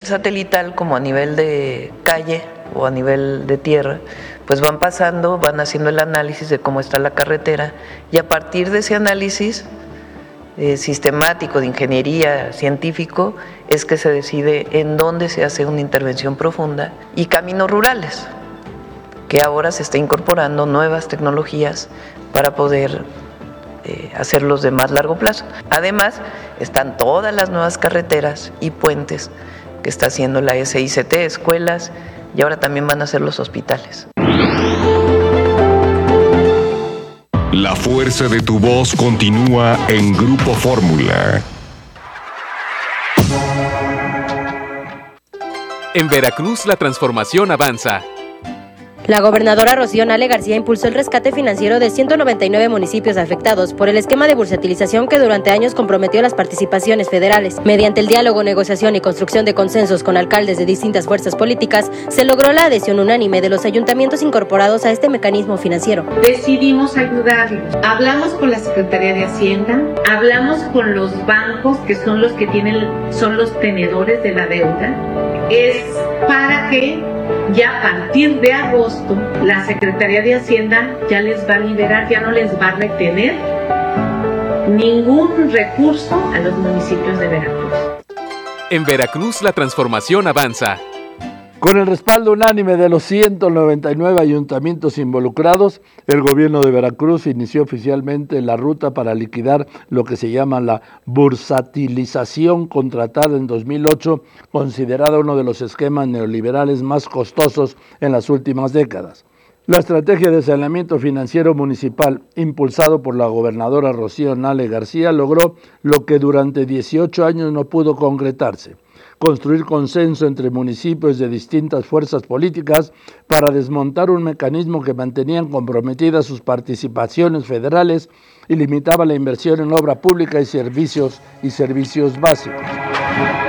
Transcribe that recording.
satelital como a nivel de calle o a nivel de tierra, pues van pasando, van haciendo el análisis de cómo está la carretera y a partir de ese análisis sistemático de ingeniería científico es que se decide en dónde se hace una intervención profunda y caminos rurales, que ahora se está incorporando nuevas tecnologías para poder hacerlos de más largo plazo. Además, están todas las nuevas carreteras y puentes que está haciendo la SICT, escuelas, y ahora también van a hacer los hospitales. La fuerza de tu voz continúa en Grupo Fórmula. En Veracruz la transformación avanza. La gobernadora Rocío Nale García impulsó el rescate financiero de 199 municipios afectados por el esquema de bursatilización que durante años comprometió las participaciones federales. Mediante el diálogo, negociación y construcción de consensos con alcaldes de distintas fuerzas políticas, se logró la adhesión unánime de los ayuntamientos incorporados a este mecanismo financiero. Decidimos ayudarlos. Hablamos con la Secretaría de Hacienda, hablamos con los bancos que son los que son los tenedores de la deuda. Es para que ya a partir de agosto la Secretaría de Hacienda ya les va a liberar, ya no les va a retener ningún recurso a los municipios de Veracruz. En Veracruz la transformación avanza. Con el respaldo unánime de los 199 ayuntamientos involucrados, el gobierno de Veracruz inició oficialmente la ruta para liquidar lo que se llama la bursatilización contratada en 2008, considerada uno de los esquemas neoliberales más costosos en las últimas décadas. La estrategia de saneamiento financiero municipal, impulsado por la gobernadora Rocío Nale García, logró lo que durante 18 años no pudo concretarse: construir consenso entre municipios de distintas fuerzas políticas para desmontar un mecanismo que mantenían comprometidas sus participaciones federales y limitaba la inversión en obra pública y servicios básicos.